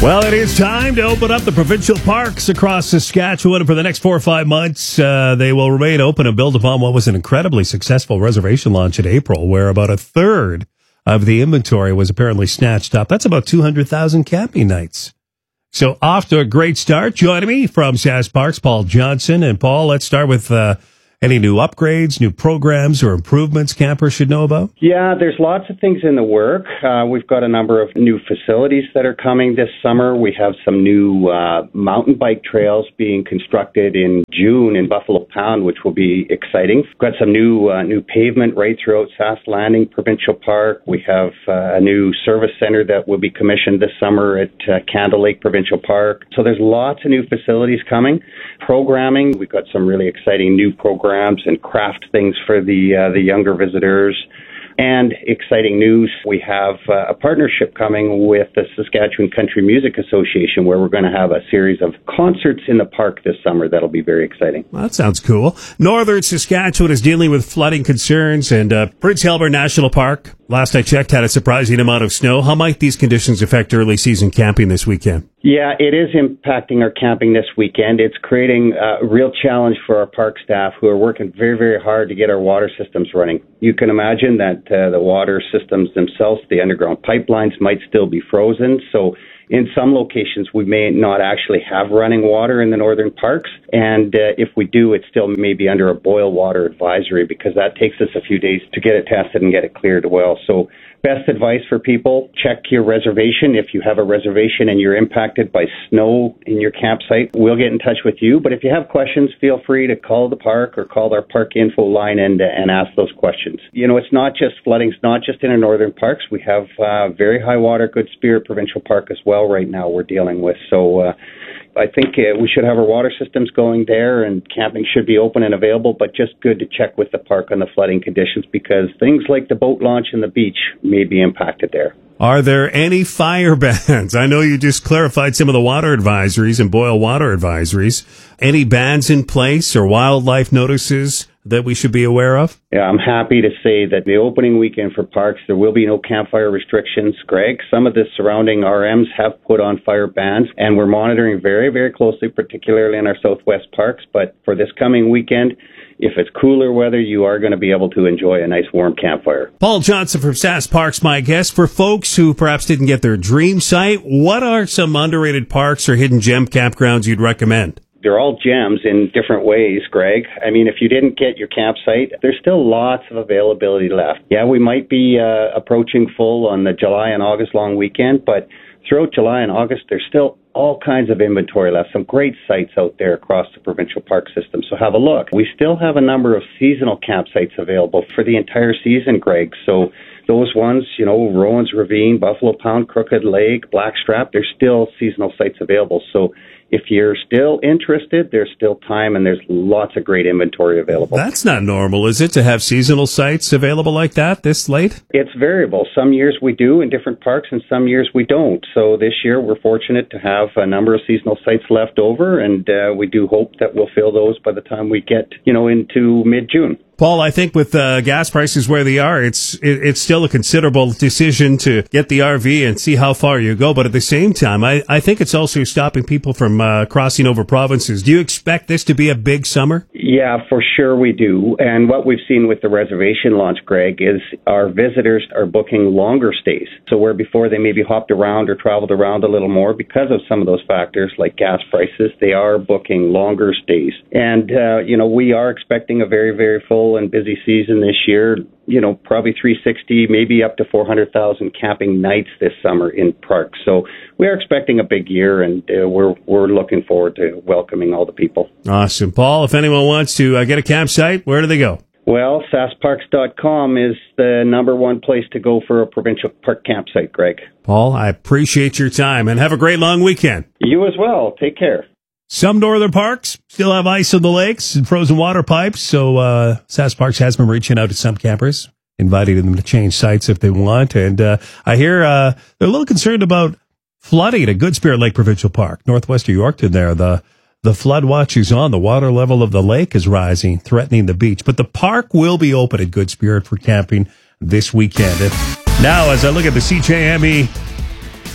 Well, it is time to open up the provincial parks across Saskatchewan for the next 4 or 5 months. They will remain open and build upon what was an incredibly successful reservation launch in April, where about a third of the inventory was apparently snatched up. That's about 200,000 camping nights. So off to a great start. Joining me from Sask Parks, Paul Johnson. And Paul, let's start with any new upgrades, new programs, or improvements campers should know about? Yeah, there's lots of things in the work. We've got a number of new facilities that are coming this summer. We have some new mountain bike trails being constructed in June in Buffalo Pound, which will be exciting. We've got some new pavement right throughout Sask Landing Provincial Park. We have a new service center that will be commissioned this summer at Candle Lake Provincial Park. So there's lots of new facilities coming. Programming, we've got some really exciting new programs and craft things for the younger visitors. And exciting news, we have a partnership coming with the Saskatchewan Country Music Association where we're going to have a series of concerts in the park this summer. That'll be very exciting. Well, that sounds cool. Northern Saskatchewan is dealing with flooding concerns, and Prince Albert National Park, last I checked, had a surprising amount of snow. How might these conditions affect early season camping this weekend? Yeah, it is impacting our camping this weekend. It's creating a real challenge for our park staff who are working very, very hard to get our water systems running. You can imagine that the water systems themselves, the underground pipelines, might still be frozen. So in some locations, we may not actually have running water in the northern parks. And if we do, it still may be under a boil water advisory because that takes us a few days to get it tested and get it cleared well. So best advice for people, check your reservation. If you have a reservation and you're impacted by snow in your campsite, we'll get in touch with you. But if you have questions, feel free to call the park or call our park info line and ask those questions. You know, it's not just flooding. It's not just in our northern parks. We have very high water, Good Spirit Provincial Park as well right now we're dealing with. So I think we should have our water systems going there and camping should be open and available, but just good to check with the park on the flooding conditions because things like the boat launch and the beach may be impacted there. Are there any fire bans? I know you just clarified some of the water advisories and boil water advisories. Any bans in place or wildlife notices that we should be aware of? Yeah, I'm happy to say that the opening weekend for parks, there will be no campfire restrictions. Greg, some of the surrounding RMs have put on fire bans, and we're monitoring very, very closely, particularly in our Southwest parks. But for this coming weekend, if it's cooler weather, you are going to be able to enjoy a nice warm campfire. Paul Johnson from Sask Parks, my guest. For folks who perhaps didn't get their dream site, what are some underrated parks or hidden gem campgrounds you'd recommend? They're all gems in different ways, Greg. I mean, if you didn't get your campsite, there's still lots of availability left. Yeah, we might be approaching full on the July and August long weekend, but throughout July and August, there's still all kinds of inventory left. Some great sites out there across the provincial park system, so have a look. We still have a number of seasonal campsites available for the entire season, Greg. So those ones, you know, Rowan's Ravine, Buffalo Pound, Crooked Lake, Blackstrap, there's still seasonal sites available. So if you're still interested, there's still time and there's lots of great inventory available. That's not normal, is it, to have seasonal sites available like that this late? It's variable. Some years we do in different parks and some years we don't. So this year we're fortunate to have a number of seasonal sites left over, and we do hope that we'll fill those by the time we get, into mid-June. Paul, I think with gas prices where they are, it's still a considerable decision to get the RV and see how far you go. But at the same time, I think it's also stopping people from crossing over provinces. Do you expect this to be a big summer? Yeah, for sure we do. And what we've seen with the reservation launch, Greg, is our visitors are booking longer stays. So where before they maybe hopped around or traveled around a little more because of some of those factors like gas prices, they are booking longer stays. And, we are expecting a very, very full and busy season this year, probably 360, maybe up to 400,000 camping nights this summer in parks. So we are expecting a big year, and we're looking forward to welcoming all the people. Awesome. Paul, if anyone wants to get a campsite, where do they go? Well, saskparks.com is the number one place to go for a provincial park campsite, Greg. Paul, I appreciate your time, and have a great long weekend. You as well. Take care. Some northern parks still have ice on the lakes and frozen water pipes, so Sask Parks has been reaching out to some campers, inviting them to change sites if they want. And I hear they're a little concerned about flooding at Good Spirit Lake Provincial Park, northwest of Yorkton there. The flood watch is on. The water level of the lake is rising, threatening the beach. But the park will be open at Good Spirit for camping this weekend. And now, as I look at the CJME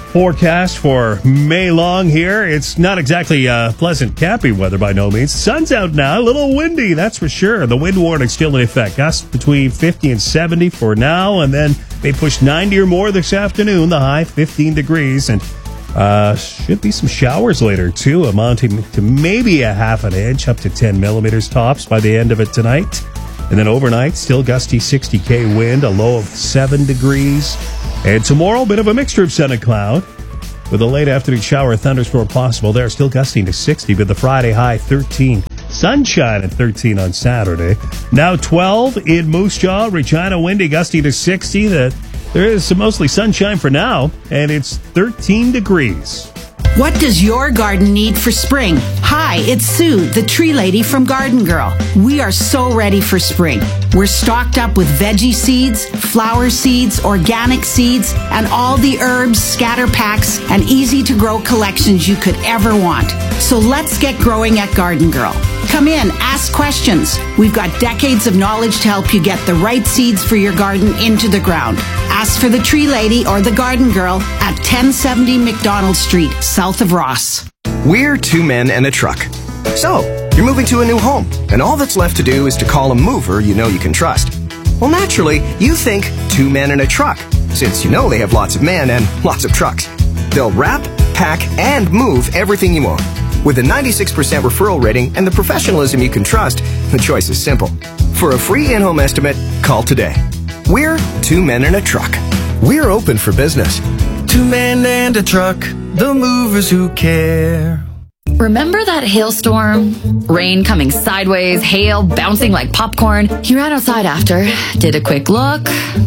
forecast for May long here. It's not exactly pleasant camping weather by no means. Sun's out now, a little windy, that's for sure. The wind warning still in effect. Gusts between 50 and 70 for now, and then they push 90 or more this afternoon. The high 15 degrees, and should be some showers later too, amounting to maybe a half an inch, up to 10 millimeters tops by the end of it tonight. And then overnight, still gusty 60 wind, a low of 7 degrees. And tomorrow, a bit of a mixture of sun and cloud, with a late afternoon shower or thunderstorm possible there. Still gusting to 60, but the Friday high 13. Sunshine at 13 on Saturday. Now 12 in Moose Jaw, Regina, windy, gusty to 60. There is some mostly sunshine for now, and it's 13 degrees. What does your garden need for spring? Hi, it's Sue, the tree lady from Garden Girl. We are so ready for spring. We're stocked up with veggie seeds, flower seeds, organic seeds, and all the herbs, scatter packs, and easy-to-grow collections you could ever want. So let's get growing at Garden Girl. Come in, ask questions. We've got decades of knowledge to help you get the right seeds for your garden into the ground. Ask for the Tree Lady or the Garden Girl at 1070 McDonald Street, south of Ross. We're two men and a truck. So, you're moving to a new home, and all that's left to do is to call a mover you know you can trust. Well, naturally, you think two men and a truck, since you know they have lots of men and lots of trucks. They'll wrap, pack, and move everything you own. With a 96% referral rating and the professionalism you can trust, the choice is simple. For a free in-home estimate, call today. We're two men and a truck. We're open for business. Two men and a truck, the movers who care. Remember that hailstorm? Rain coming sideways, hail bouncing like popcorn. You ran outside after, did a quick look.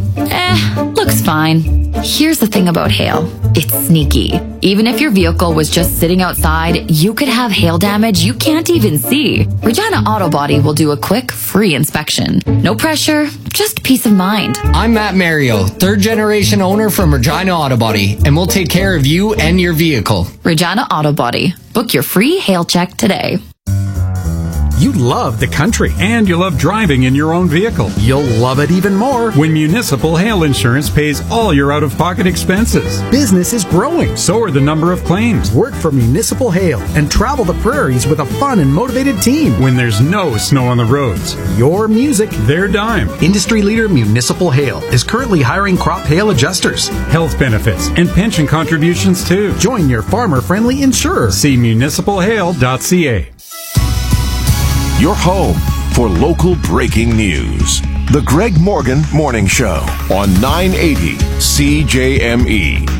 Looks fine. Here's the thing about hail. It's sneaky. Even if your vehicle was just sitting outside, you could have hail damage you can't even see. Regina Auto Body will do a quick, free inspection. No pressure, just peace of mind. I'm Matt Mario, third-generation owner from Regina Auto Body, and we'll take care of you and your vehicle. Regina Auto Body. Book your free hail check today. You love the country, and you love driving in your own vehicle. You'll love it even more when Municipal Hail Insurance pays all your out-of-pocket expenses. Business is growing, so are the number of claims. Work for Municipal Hail and travel the prairies with a fun and motivated team when there's no snow on the roads. Your music, their dime. Industry leader Municipal Hail is currently hiring crop hail adjusters, health benefits, and pension contributions too. Join your farmer-friendly insurer. See municipalhail.ca. Your home for local breaking news. The Greg Morgan Morning Show on 980 CJME.